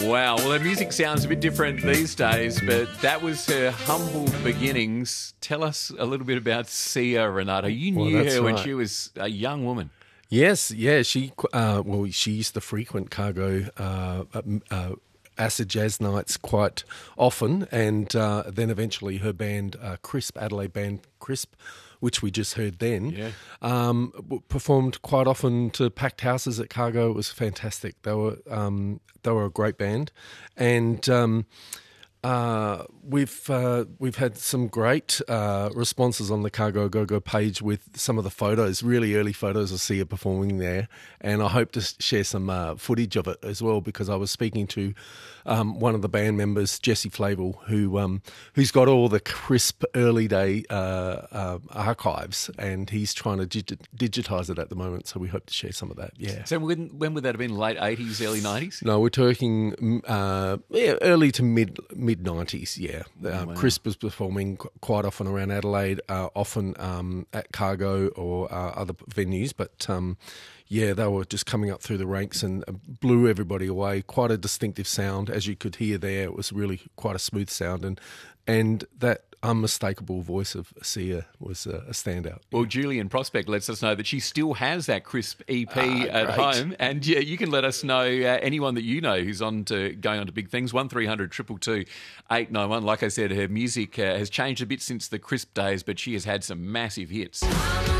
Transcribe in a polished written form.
Wow. Well, her music sounds a bit different these days, but that was her humble beginnings. Tell us a little bit about Sia, Renato. You knew that's her when right. she was a young woman. Yes, yeah, she used to frequent Cargo acid jazz nights quite often, and then eventually her band Crisp, Adelaide band Crisp, which we just heard then, performed quite often to packed houses at Cargo. It was fantastic. They were a great band, and we've had some great responses on the Cargo Go-Go page with some of the photos, really early photos of Sia performing there, and I hope to share some footage of it as well, because I was speaking to one of the band members, Jesse Flavel, who's got all the Crisp early day archives, and he's trying to digitise it at the moment, so we hope to share some of that. Yeah. So when would that have been? Late 80s, early 90s? No, we're talking early to mid 90s. Yeah, Wow. Crisp was performing quite often around Adelaide, often at Cargo or other venues, but yeah, they were just coming up through the ranks and blew everybody away. Quite a distinctive sound, as you could hear there. It was really quite a smooth sound, and that unmistakable voice of Sia was a standout. Well, Julian Prospect lets us know that she still has that Crisp EP at great. home, and yeah, you can let us know anyone that you know who's going on to big things. 1300 222 891. Like I said, her music has changed a bit since the Crisp days, but she has had some massive hits.